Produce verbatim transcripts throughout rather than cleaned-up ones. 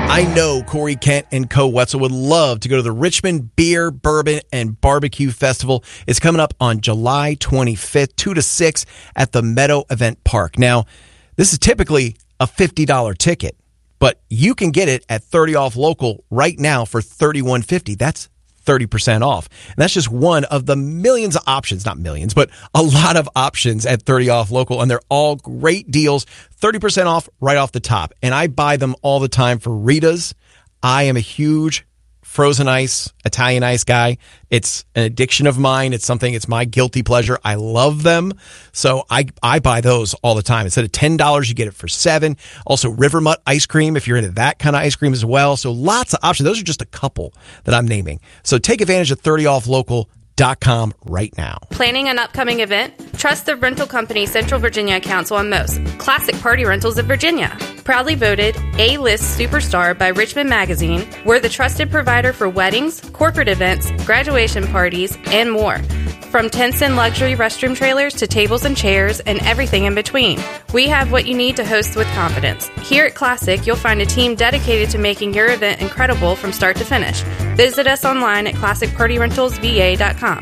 I know Corey Kent and Co. Wetzel would love to go to the Richmond Beer, Bourbon, and Barbecue Festival. It's coming up on July twenty-fifth, two to six at the Meadow Event Park. Now, this is typically a fifty dollars ticket, but you can get it at thirty off local right now for thirty-one fifty. That's thirty percent off. And that's just one of the millions of options, not millions, but a lot of options at thirty off local. And they're all great deals, thirty percent off right off the top. And I buy them all the time for Rita's. I am a huge frozen ice, Italian ice guy. It's an addiction of mine. It's something, it's my guilty pleasure. I love them. So I, I buy those all the time. Instead of ten dollars, you get it for seven dollars. Also, River Mutt ice cream, if you're into that kind of ice cream as well. So lots of options. Those are just a couple that I'm naming. So take advantage of thirty off local dot com right now. Planning an upcoming event? Trust the rental company Central Virginia Council on most. Classic Party Rentals of Virginia. Proudly voted A-list superstar by Richmond Magazine, we're the trusted provider for weddings, corporate events, graduation parties, and more. From tents and luxury restroom trailers to tables and chairs and everything in between, we have what you need to host with confidence. Here at Classic, you'll find a team dedicated to making your event incredible from start to finish. Visit us online at classic party rentals v a dot com.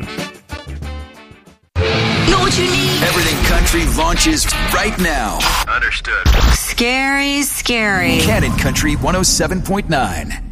Know what you need? Everything Country launches right now. Understood. Scary, scary. Cannon Country one oh seven point nine.